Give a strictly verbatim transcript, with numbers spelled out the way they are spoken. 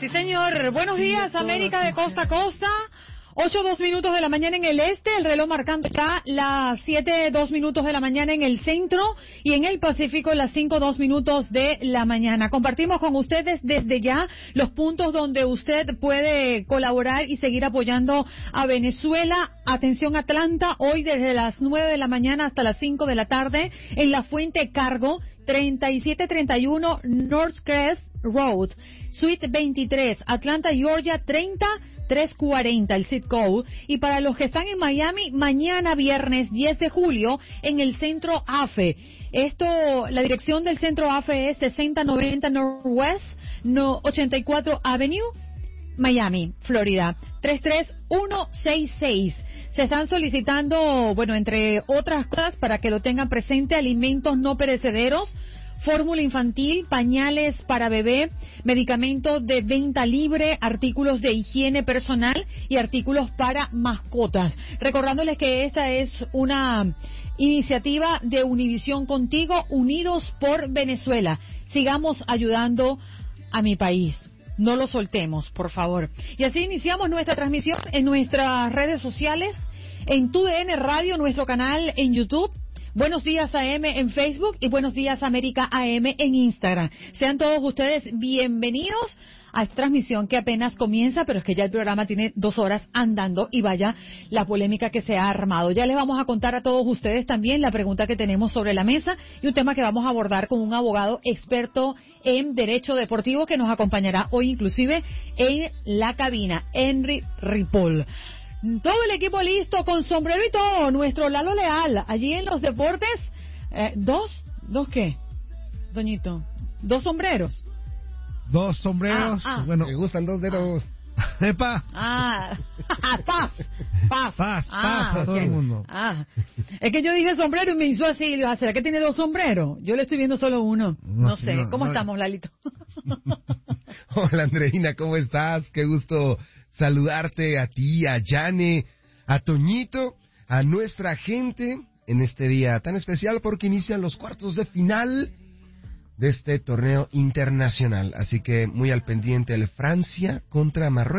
Sí, señor. Buenos días, América de costa a costa. Ocho, dos minutos de la mañana en el este, el reloj marcando ya las siete, dos minutos de la mañana en el centro y en el Pacífico las cinco, dos minutos de la mañana. Compartimos con ustedes desde ya los puntos donde usted puede colaborar y seguir apoyando a Venezuela. Atención Atlanta, hoy desde las nueve de la mañana hasta las cinco de la tarde en la Fuente Cargo, treinta y siete treinta y uno Northcrest Road, Suite veintitrés, Atlanta, Georgia, treinta trescientos cuarenta, el zip code. Y para los que están en Miami, mañana viernes diez de julio en el Centro A F E. Esto, la dirección del Centro A F E es sesenta noventa Northwest no, ochenta y cuatro Avenue, Miami, Florida, tres tres uno seis seis. Se están solicitando, bueno, entre otras cosas, para que lo tengan presente, alimentos no perecederos, fórmula infantil, pañales para bebé, medicamentos de venta libre, artículos de higiene personal y artículos para mascotas. Recordándoles que esta es una iniciativa de Univisión Contigo, Unidos por Venezuela. Sigamos ayudando a mi país. No lo soltemos, por favor. Y así iniciamos nuestra transmisión en nuestras redes sociales, en T U D N Radio, nuestro canal en YouTube, Buenos Días A M en Facebook y Buenos Días América A M en Instagram. Sean todos ustedes bienvenidos a esta transmisión que apenas comienza, pero es que ya el programa tiene dos horas andando y vaya la polémica que se ha armado. Ya les vamos a contar a todos ustedes también la pregunta que tenemos sobre la mesa y un tema que vamos a abordar con un abogado experto en derecho deportivo que nos acompañará hoy inclusive en la cabina, Henry Ripoll. Todo el equipo listo, con sombrero y todo, nuestro Lalo Leal, allí en los deportes, eh, ¿dos? ¿Dos qué, Doñito? ¿Dos sombreros? Dos sombreros, ah, ah. bueno. Me gustan dos dedos. Ah. ¡Epa! Ah, paz, paz. Paz, ah, paz a todo okay. el mundo. Ah, es que yo dije sombrero y me hizo así, ¿será que tiene dos sombreros? Yo le estoy viendo solo uno, no, no sé, no, ¿cómo no, estamos, Lalito? Hola, Andreina, ¿cómo estás? Qué gusto saludarte a ti, a Yane, a Toñito, a nuestra gente en este día tan especial porque inician los cuartos de final de este torneo internacional. Así que muy al pendiente el Francia contra Marruecos.